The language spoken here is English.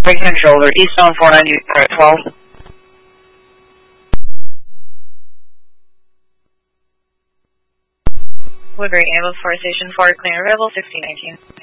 Break controller, Eastbound 490, 12. Woodbury Ambulance Fire Station 4, clear available, 1619.